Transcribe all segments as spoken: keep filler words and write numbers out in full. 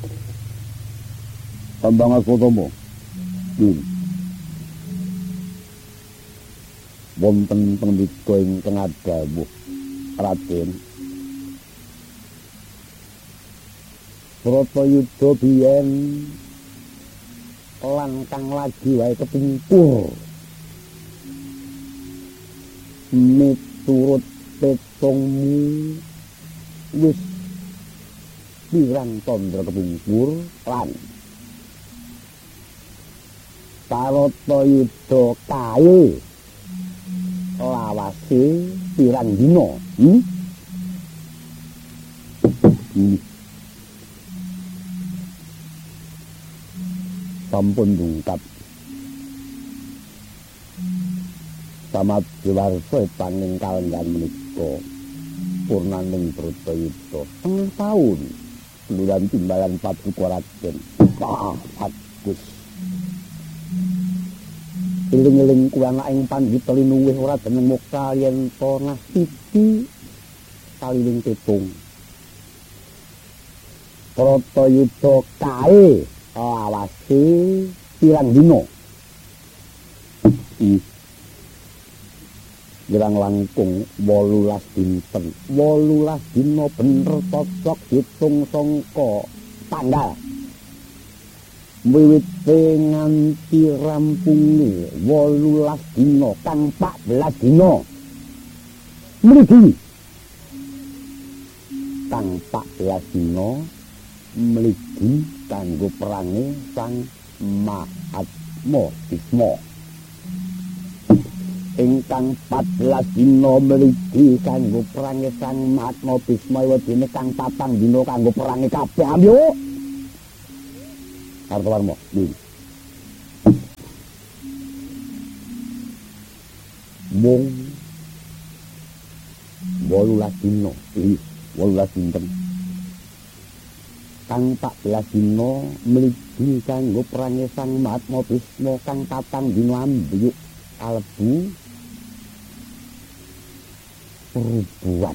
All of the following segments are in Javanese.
Tembang Aswatama. Hmm. Wonten pendhita ingkang adhawuh Raden. Bratayuda biyen lan kang lagi wae kepingkur. Miturut petungmu wis pirang tandra kepungkur lan Bratayuda kae lawase pirang dina. Hmm? Hmm. Sampun dungkap Samadyawarsa paning kalenggan menika purnaning Bratayuda setengah taun luran timbalan paduka Raden. Ah, bagus. Iling-iling kuwi anaking pandhita linuwih ora dening moksa yen to nasiti kaliling tepung. Bratayuda kae awase pirang dina. Hmm. Girang langkung wolulas dinten. wolulas dina bener cocok hitung sangka tanggal. Wiwite nganti rampunge wolulas dina kang empat belas dina. Mligi. Kang empat belas dina mligi kanggo perange Sang Mahatma Bisma. Ingkang empat belas dina mligi kanggo perange Sang Mahatma Bisma wedine kang patang dina kanggo perange kabeh amyo. Kartowarma. Mung wolulas dina, iki wolulas dinten. Kang empat belas dina mligi kanggo perange Sang Mahatma Bisma kang patang dina ambyuk kalbu perubuhan.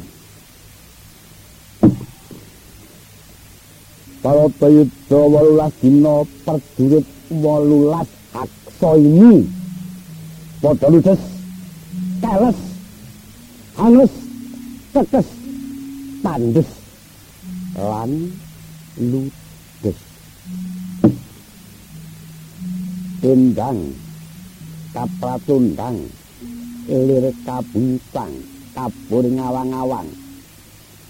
Bratayuda wolulas dina prajurit wolulas aksa ini padha ludes, keles, hangus, tekes, tandus lan ludes. Tendang kapratundang ilir kabuntang kabur ngawang-awang